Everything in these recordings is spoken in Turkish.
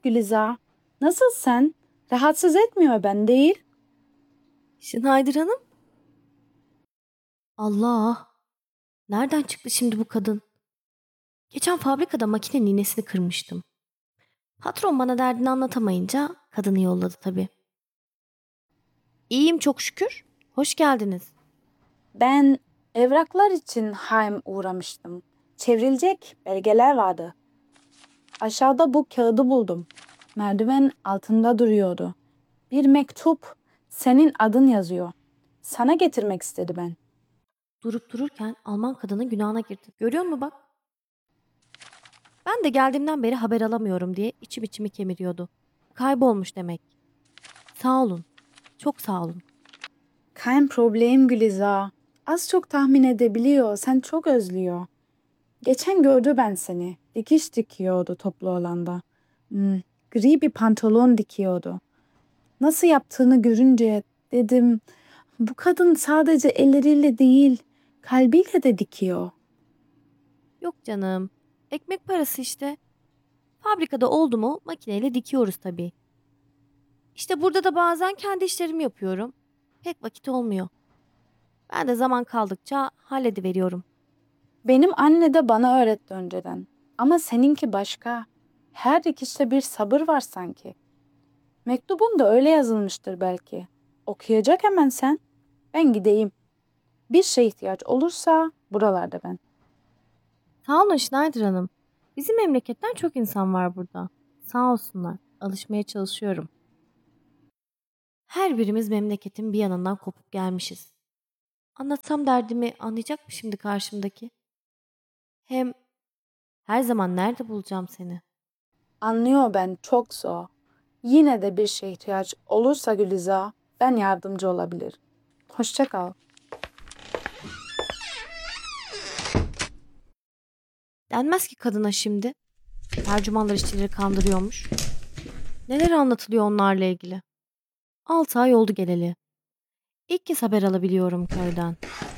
Güliza. Nasılsın? Rahatsız etmiyor ben değil. Schneider Hanım? Allah! Nereden çıktı şimdi bu kadın? Geçen fabrikada makinenin iğnesini kırmıştım. Patron bana derdini anlatamayınca kadını yolladı tabii. İyiyim çok şükür. Hoş geldiniz. Ben evraklar için Haim uğramıştım. Çevrilecek belgeler vardı. Aşağıda bu kağıdı buldum. Merdiven altında duruyordu. Bir mektup. Senin adın yazıyor. Sana getirmek istedi ben. Durup dururken Alman kadının günahına girdi. Görüyor musun bak? Ben de geldiğimden beri haber alamıyorum diye içim içimi kemiriyordu. Kaybolmuş demek. Sağ olun. Çok sağ olun. Kein Problem Güliza. Az çok tahmin edebiliyor. Sen çok özlüyor. Geçen gördü ben seni. Dikiş dikiyordu toplu alanda. Gri bir pantolon dikiyordu. Nasıl yaptığını görünce dedim, bu kadın sadece elleriyle değil, kalbiyle de dikiyor. Yok canım. Ekmek parası işte. Fabrikada oldu mu makineyle dikiyoruz tabii. İşte burada da bazen kendi işlerimi yapıyorum. Pek vakit olmuyor. Ben de zaman kaldıkça hallediveriyorum. Benim anne de bana öğretti önceden. Ama seninki başka. Her dikişte bir sabır var sanki. Mektubun da öyle yazılmıştır belki. Okuyacak hemen sen. Ben gideyim. Bir şeye ihtiyaç olursa buralarda ben. Sağ olun Schneider Hanım. Bizim memleketten çok insan var burada. Sağ olsunlar. Alışmaya çalışıyorum. Her birimiz memleketin bir yanından kopup gelmişiz. Anlatsam derdimi anlayacak mı şimdi karşımdaki? Hem her zaman nerede bulacağım seni? Anlıyor ben çok zor. Yine de bir şeye ihtiyaç olursa Güliza, ben yardımcı olabilir. Hoşça kal. Denmez ki kadına şimdi. Tercümanlar işçileri kandırıyormuş. Neler anlatılıyor onlarla ilgili? 6 ay oldu geleli. İlk kez haber alabiliyorum köyden.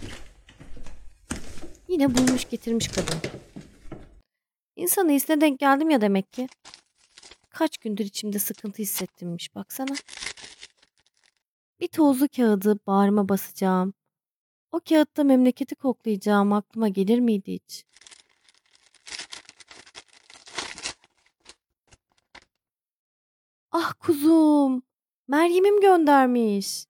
Yine bulmuş getirmiş kadın. İnsan iyisine denk geldim ya demek ki. Kaç gündür içimde sıkıntı hissettimmiş baksana. Bir tozlu kağıdı bağrıma basacağım. O kağıtta memleketi koklayacağım aklıma gelir miydi hiç? Ah kuzum. Meryem'im göndermiş.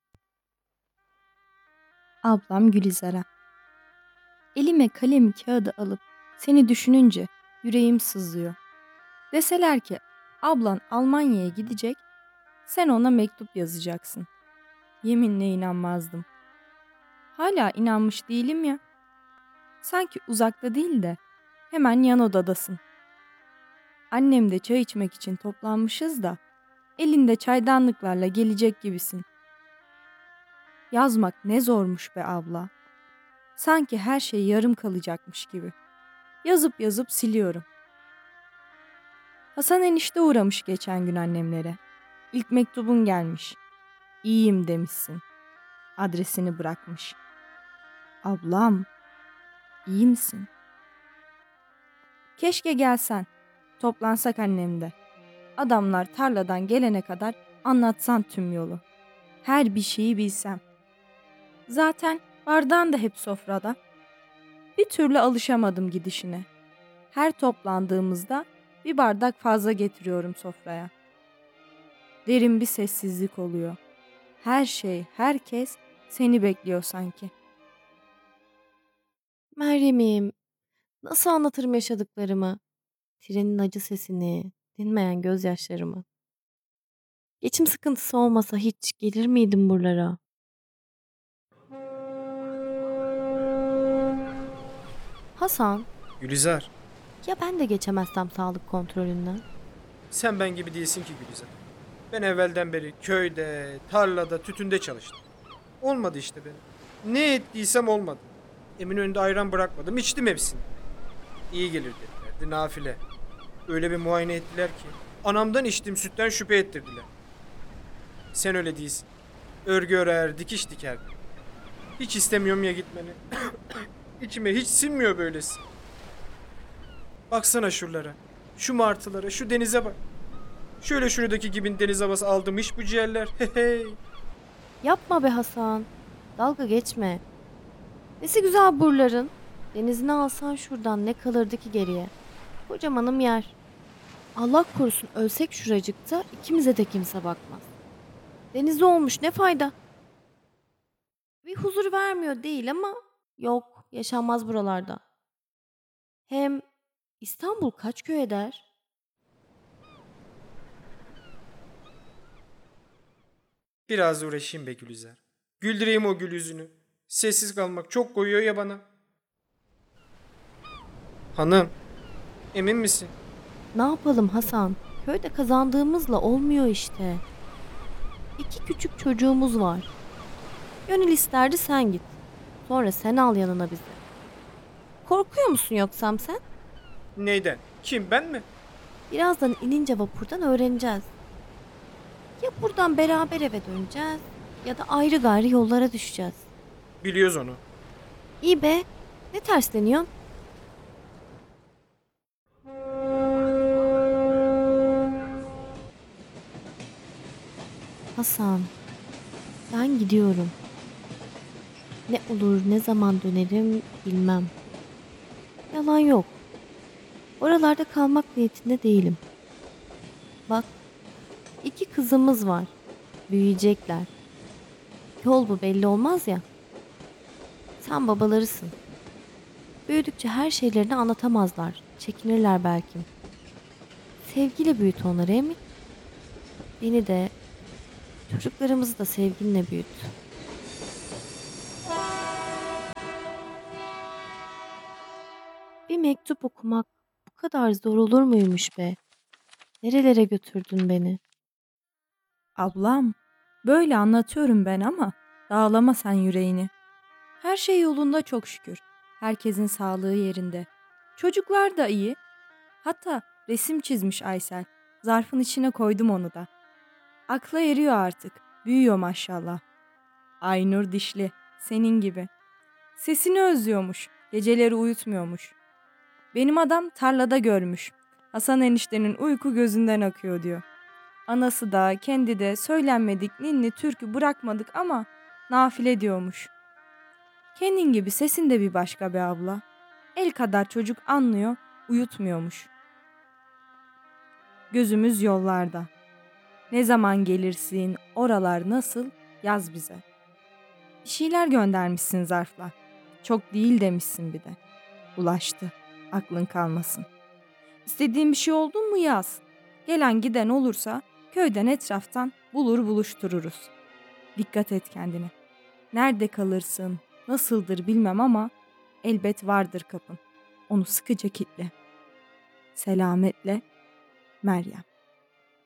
Ablam Gülizar'a. Elime kalem kağıdı alıp seni düşününce yüreğim sızlıyor. Deseler ki ablan Almanya'ya gidecek, sen ona mektup yazacaksın. Yeminle inanmazdım. Hala inanmış değilim ya. Sanki uzakta değil de hemen yan odadasın. Annem de çay içmek için toplanmışız da elinde çaydanlıklarla gelecek gibisin. Yazmak ne zormuş be abla. Sanki her şey yarım kalacakmış gibi. Yazıp yazıp siliyorum. Hasan enişte uğramış geçen gün annemlere. İlk mektubun gelmiş. İyiyim demişsin. Adresini bırakmış. Ablam, iyi misin? Keşke gelsen. Toplansak annemde. Adamlar tarladan gelene kadar anlatsan tüm yolu. Her bir şeyi bilsem. Zaten bardağın da hep sofrada. Bir türlü alışamadım gidişine. Her toplandığımızda bir bardak fazla getiriyorum sofraya. Derin bir sessizlik oluyor. Her şey, herkes seni bekliyor sanki. Meryem'im. Nasıl anlatırım yaşadıklarımı? Trenin acı sesini, dinmeyen gözyaşlarımı. Geçim sıkıntısı olmasa hiç gelir miydim buralara? Hasan, Gülizar, ya ben de geçemezsem sağlık kontrolünden? sen ben gibi değilsin ki Gülizar. Ben evvelden beri köyde, tarlada, tütünde çalıştım. Olmadı işte benim. Ne ettiysem olmadı. Eminönü'nde ayran bırakmadım, içtim hepsini. İyi gelir dedilerdi, nafile. Öyle bir muayene ettiler ki. Anamdan içtiğim sütten şüphe ettirdiler. Sen öyle değilsin. Örgü örer, dikiş diker. Hiç istemiyorum ya gitmeni. İçime hiç sinmiyor böylesi. Baksana şuralara, şu martılara, şu denize bak. Şöyle şuradaki gibi deniz havası aldım iş bu ciğerler. Hey. Yapma be Hasan. Dalga geçme. Nesi güzel buraların. Denizini alsan şuradan ne kalırdı ki geriye. Kocamanım yer. Allah korusun ölsek şuracıkta ikimize de kimse bakmaz. Denizi olmuş ne fayda? Bir huzur vermiyor değil ama yok yaşanmaz buralarda. Hem İstanbul kaç köy eder? Biraz uğraşayım be Gülizar. Güldüreyim o gül yüzünü. Sessiz kalmak çok koyuyor ya bana. Hanım, emin misin? Ne yapalım Hasan? Köyde kazandığımızla olmuyor işte. 2 küçük çocuğumuz var. Gönül isterdi sen git. Sonra sen al yanına bizi. Korkuyor musun yoksam sen? Neyden? Kim, ben mi? Birazdan inince vapurdan öğreneceğiz. Ya buradan beraber eve döneceğiz ya da ayrı gayrı yollara düşeceğiz. Biliyoruz onu. İyi be. Ne tersleniyorsun? Hasan, ben gidiyorum. Ne olur ne zaman dönerim bilmem. Yalan yok. Oralarda kalmak niyetinde değilim. Bak, 2 kızımız var. Büyüyecekler. Yol bu belli olmaz ya. Sen babalarısın. Büyüdükçe her şeylerini anlatamazlar. Çekinirler belki. Sevgiyle büyüt onları emin. Beni de, çocuklarımızı da sevginle büyüt. Bir mektup okumak bu kadar zor olur muymuş be? Nerelere götürdün beni? Ablam, böyle anlatıyorum ben ama dağlama sen yüreğini. Her şey yolunda çok şükür. Herkesin sağlığı yerinde. Çocuklar da iyi. Hatta resim çizmiş Aysel. Zarfın içine koydum onu da. Akla eriyor artık. Büyüyor maşallah. Aynur dişli. Senin gibi. Sesini özlüyormuş. Geceleri uyutmuyormuş. Benim adam tarlada görmüş. Hasan eniştenin uyku gözünden akıyor diyor. Anası da kendi de söylenmedik ninni türkü bırakmadık ama nafile diyormuş. Kendin gibi sesin de bir başka be abla. El kadar çocuk anlıyor, uyutmuyormuş. Gözümüz yollarda. Ne zaman gelirsin, oralar nasıl, yaz bize. Bir şeyler göndermişsin zarfla. Çok değil demişsin bir de. Ulaştı, aklın kalmasın. İstediğin bir şey oldun mu yaz. Gelen giden olursa köyden etraftan bulur buluştururuz. Dikkat et kendine. Nerede kalırsın, nasıldır bilmem ama elbet vardır kapın. Onu sıkıca kilitle. Selametle Meryem.